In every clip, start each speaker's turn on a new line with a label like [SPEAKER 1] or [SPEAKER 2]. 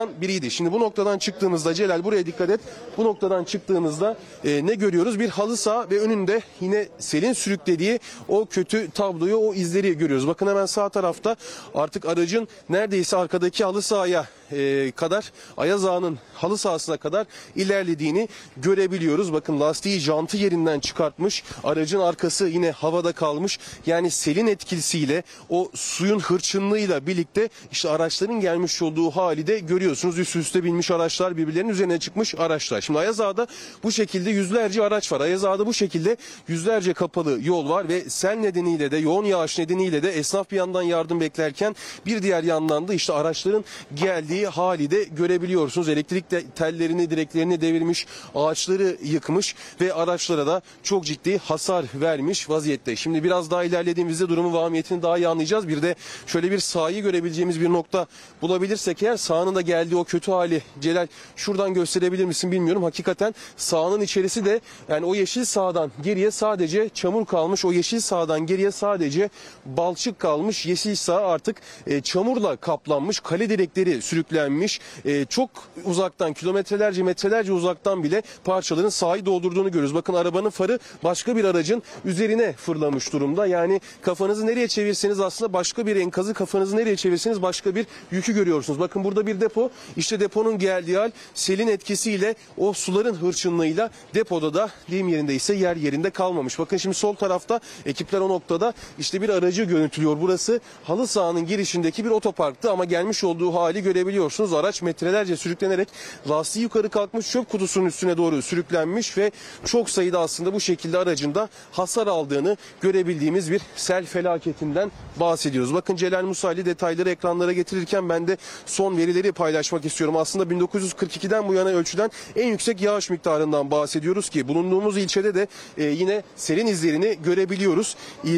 [SPEAKER 1] biriydi. Şimdi bu noktadan çıktığımızda Celal buraya dikkat et. Bu noktadan çıktığımızda ne görüyoruz? Bir halı saha ve önünde yine selin sürüklediği o kötü tabloyu, o izleri görüyoruz. Bakın hemen sağ tarafta artık aracın neredeyse arkadaki halı sahaya kadar, Ayaz Ağa'nın halı sahasına kadar ilerlediğini görebiliyoruz. Bakın lastiği, jantı yerinden çıkartmış. Aracın arkası yine havada kalmış. Yani selin etkisiyle, o suyun hırçınlığıyla birlikte işte araçların gelmiş olduğu hali de görüyorsunuz. Üst üste binmiş araçlar, birbirlerinin üzerine çıkmış araçlar. Şimdi Ayaz Ağa'da bu şekilde yüzlerce araç var. Ayaz Ağa'da bu şekilde yüzlerce kapalı yol var ve sel nedeniyle de, yoğun yağış nedeniyle de esnaf bir yandan yardım beklerken bir diğer yandan da işte araçların geldiği hali de görebiliyorsunuz. Elektrik tellerini, direklerini devirmiş, ağaçları yıkmış ve araçlara da çok ciddi hasar vermiş vaziyette. Şimdi biraz daha ilerlediğimizde durumu, vahimiyetini daha iyi anlayacağız. Bir de şöyle bir sahayı görebileceğimiz bir nokta bulabilirsek eğer, sahanın da geldiği o kötü hali, Celal şuradan gösterebilir misin bilmiyorum. Hakikaten sahanın içerisi de, yani o yeşil sahadan geriye sadece çamur kalmış. O yeşil sahadan geriye sadece balçık kalmış. Yeşil saha artık çamurla kaplanmış. Kale direkleri sürüklenmiş. Çok uzaktan, kilometrelerce, metrelerce uzaktan bile parçaların sahayı doldurduğunu görüyoruz. Bakın arabanın farı başka bir aracın üzerine fırlamış durumda. Yani kafanızı nereye çevirseniz aslında başka bir enkazı, kafanızı nereye çevirseniz başka bir yükü görüyorsunuz. Bakın burada bir depo. İşte deponun geldiği hal, selin etkisiyle, o suların hırçınlığıyla depoda da deyim yerinde ise yer yerinde kalmamış. Bakın şimdi sol tarafta ekipler o noktada işte bir aracı görüntülüyor. Burası halı sahanın girişindeki bir otoparktı ama gelmiş olduğu hali görebiliyorsunuz. Araç metrelerce sürüklenerek lastiği yukarı kalkmış, çöp kutusunun üstüne doğru sürüklenmiş ve çok sayıda aslında bu şekilde aracında hasar aldığını görebildiğimiz bir sel felaketinden bahsediyoruz. Bakın Celal Musali detayları ekranlara getirirken ben de son verileri paylaşmak istiyorum. Aslında 1942'den bu yana ölçülen en yüksek yağış miktarından bahsediyoruz ki bulunduğumuz ilçede de yine selin izlerini görebiliyoruz.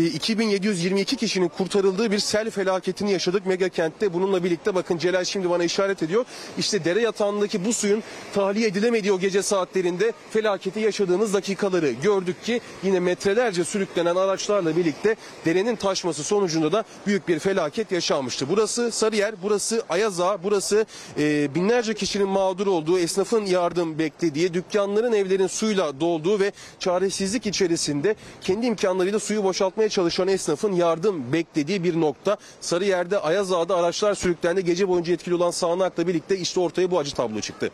[SPEAKER 1] 2722 kişinin kurtarıldığı bir sel felaketini yaşadık mega kentte. Bununla birlikte bakın Celal şimdi bana işaret ediyor. İşte dere yatağındaki bu suyun tahliye edilemediği o gece saatlerinde felaketi yaşadığımız dakikaları gördük ki yine metrelerce sürüklenen araçlarla birlikte derenin taşması sonucunda da büyük bir felaket yaşanmıştı. Burası Sarıyer, burası Ayaz Ağa, burası binlerce kişinin mağdur olduğu, esnafın yardım beklediği, dükkanların, evlerin suyla dolduğu ve çaresizlik içerisinde kendi imkanlarıyla suyu boşaltmaya çalışan esnafın yardım beklediği bir nokta. Sarıyer'de, Ayaz Ağa'da araçlar sürüklendi. Gece boyunca etkili olan sağanakla birlikte işte ortaya bu acı tablo çıktı.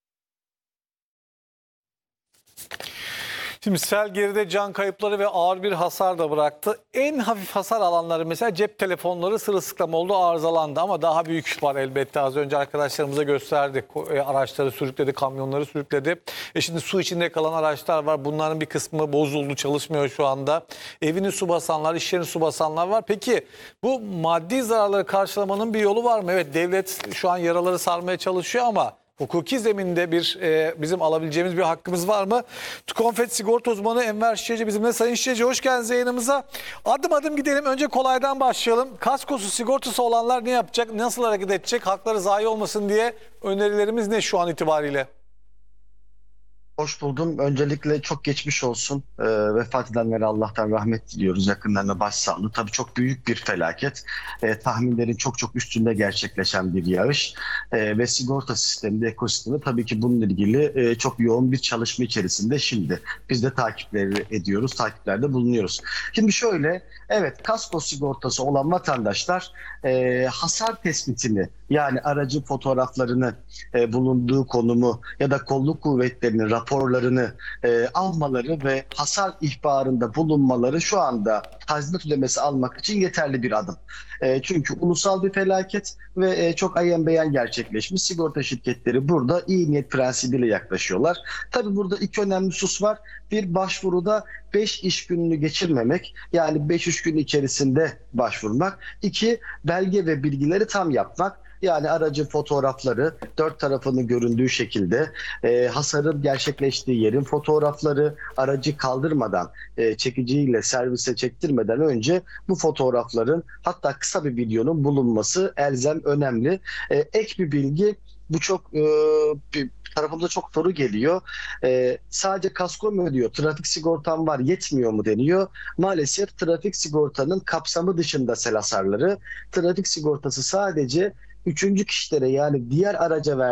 [SPEAKER 2] Şimdi sel geride can kayıpları ve ağır bir hasar da bıraktı. En hafif hasar alanları mesela cep telefonları sırılsıklam oldu, arızalandı ama daha büyük var elbette. Az önce arkadaşlarımıza gösterdik. Araçları sürükledi, kamyonları sürükledi. Şimdi su içinde kalan araçlar var. Bunların bir kısmı bozuldu, çalışmıyor şu anda. Evini su basanlar, iş yerini su basanlar var. Peki bu maddi zararları karşılamanın bir yolu var mı? Evet, devlet şu an yaraları sarmaya çalışıyor ama hukuki zeminde bizim alabileceğimiz bir hakkımız var mı? Tükonfet sigorta uzmanı Enver Şişeci bizimle. Sayın Şişeci, hoş geldiniz yayınımıza. Adım adım gidelim. Önce kolaydan başlayalım. Kaskosu, sigortası olanlar ne yapacak? Nasıl hareket edecek? Hakları zayi olmasın diye önerilerimiz ne şu an itibariyle?
[SPEAKER 3] Hoş buldum. Öncelikle çok geçmiş olsun. Vefat edenlere Allah'tan rahmet diliyoruz. Yakınlarına başsağlığı. Tabii çok büyük bir felaket. Tahminlerin çok çok üstünde gerçekleşen bir yağış. Ve sigorta sistemi, ekosistemi tabii ki bununla ilgili çok yoğun bir çalışma içerisinde şimdi. Biz de takipleri ediyoruz, takiplerde bulunuyoruz. Şimdi şöyle, evet, kasko sigortası olan vatandaşlar hasar tespitini, yani aracın fotoğraflarını, bulunduğu konumu ya da kolluk kuvvetlerinin raporlarını almaları ve hasar ihbarında bulunmaları şu anda tazminat ödemesi almak için yeterli bir adım. Çünkü ulusal bir felaket ve çok ayan beyan gerçekleşmiş. Sigorta şirketleri burada iyi niyet prensibiyle yaklaşıyorlar. Tabii burada iki önemli husus var. Bir, başvuruda 5 iş gününü geçirmemek, yani 5 iş gün içerisinde başvurmak. İki, belge ve bilgileri tam yapmak. Yani aracın fotoğrafları, dört tarafının göründüğü şekilde, hasarın gerçekleştiği yerin fotoğrafları, aracı kaldırmadan, çekiciyle servise çektirmeden önce bu fotoğrafların, hatta kısa bir videonun bulunması elzem, önemli. Ek bir bilgi, bu çok tarafımıza çok soru geliyor. Sadece kasko mu ödüyor? Trafik sigortam var, yetmiyor mu deniyor. Maalesef trafik sigortanın kapsamı dışında sel hasarları. Trafik sigortası sadece üçüncü kişilere, yani diğer araca